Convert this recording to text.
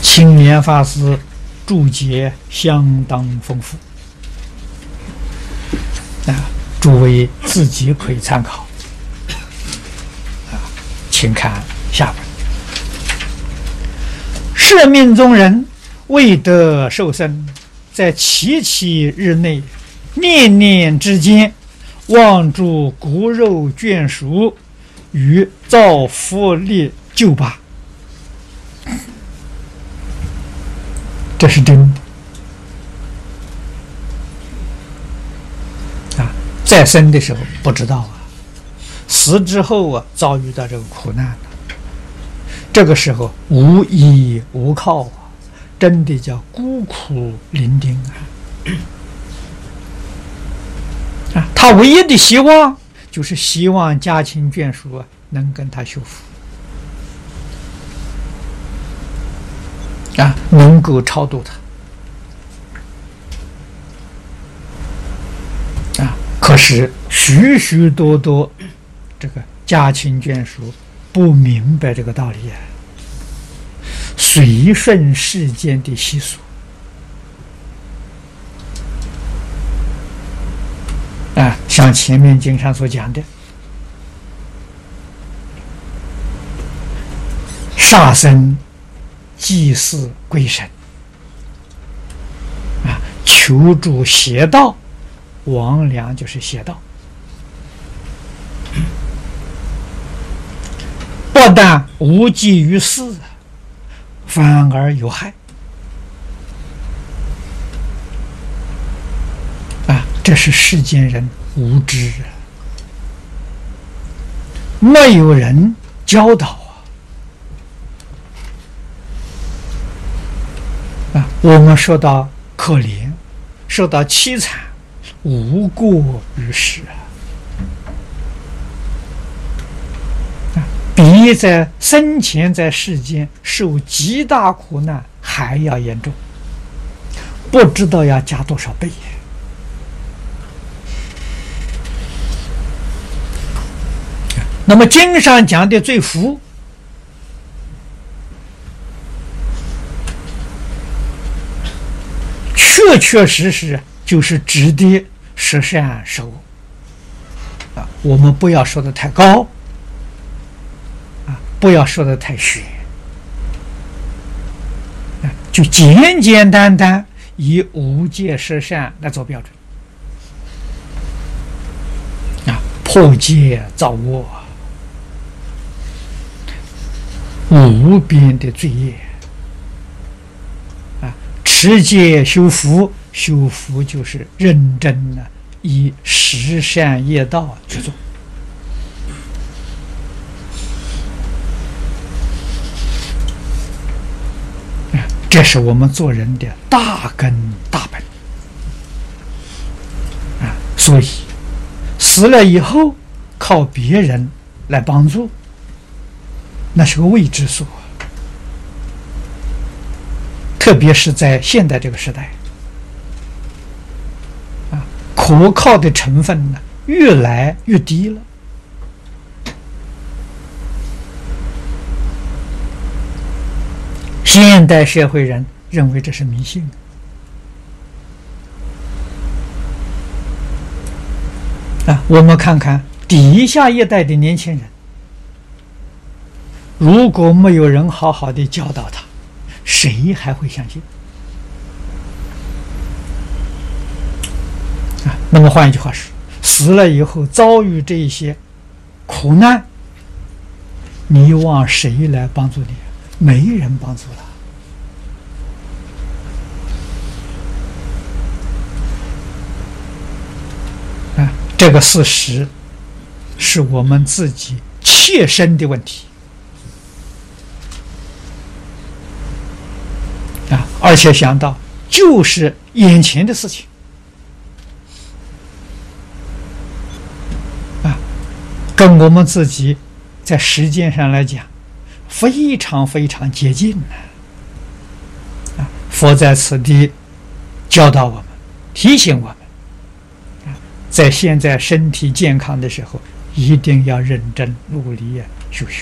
青莲法师注解相当丰富诸位自己可以参考请看下文。是命中人未得受生，在七七日内，念念之间，望诸骨肉眷属与造福力救拔。这是真的在生的时候不知道死之后遭遇到这个苦难了，这个时候无依无靠真的叫孤苦伶仃他唯一的希望就是希望家亲眷属能跟他修复能够超度他可是许许多多这个家亲眷属不明白这个道理随顺世间的习俗像前面经上所讲的，杀生祭祀鬼神求助邪道，亡良就是邪道，不但无济于事，反而有害这是世间人无知没有人教导我们受到可怜，受到凄惨，无过于世比在生前在世间受极大苦难还要严重，不知道要加多少倍那么经上讲的罪福确确实实就是指的十善十恶我们不要说的太高不要说的太玄就简简单单以五戒十善来做标准破戒造恶无边的罪业持戒修福，修福就是认真的以十善业道去做这是我们做人的大根大本所以死了以后靠别人来帮助，那是个未知数特别是在现代这个时代可靠的成分呢越来越低了现代社会人认为这是迷信我们看看底下一代的年轻人，如果没有人好好的教导他，谁还会相信那么换一句话说，死了以后遭遇这一些苦难，你望谁来帮助你？没人帮助了这个事实是我们自己切身的问题而且想到就是眼前的事情跟我们自己在时间上来讲非常非常接近佛在此地教导我们，提醒我们在现在身体健康的时候一定要认真努力修学